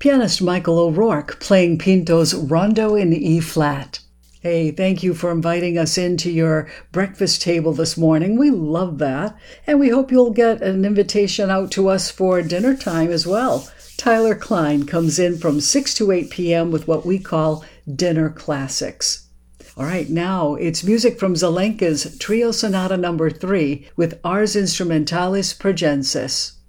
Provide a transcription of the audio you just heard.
Pianist Michael O'Rourke playing Pinto's Rondo in E-flat. Hey, thank you for inviting us into your breakfast table this morning. We love that. And we hope you'll get an invitation out to us for dinner time as well. Tyler Klein comes in from 6 to 8 p.m. with what we call Dinner Classics. All right, now it's music from Zelenka's Trio Sonata No. 3 with Ars Instrumentalis Progensis.